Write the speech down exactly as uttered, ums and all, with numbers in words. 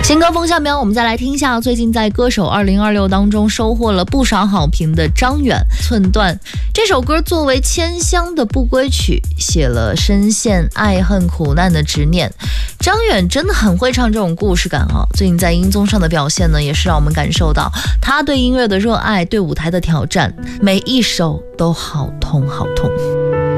新歌风向标，我们再来听一下最近在歌手二零二六当中收获了不少好评的张远《寸断》。这首歌作为千香的不归曲，写了深陷爱恨苦难的执念。张远真的很会唱这种故事感啊！最近在音综上的表现呢，也是让我们感受到他对音乐的热爱，对舞台的挑战，每一首都好痛好痛。